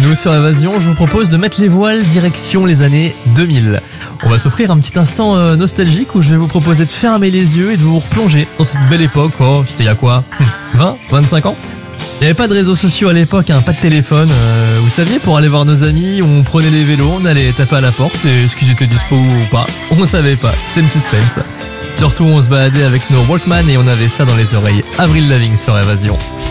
Nous sur Évasion, je vous propose de mettre les voiles direction les années 2000. On va s'offrir un petit instant nostalgique où je vais vous proposer de fermer les yeux et de vous replonger dans cette belle époque. Oh, c'était il y a quoi 20, 25 ans. Il n'y avait pas de réseaux sociaux à l'époque, hein, pas de téléphone. Vous saviez, pour aller voir nos amis, on prenait les vélos, on allait taper à la porte et est-ce qu'ils étaient dispo ou pas, on savait pas, c'était une suspense. Surtout on se baladait avec nos Walkman et on avait ça dans les oreilles. Avril Lavigne sur Évasion.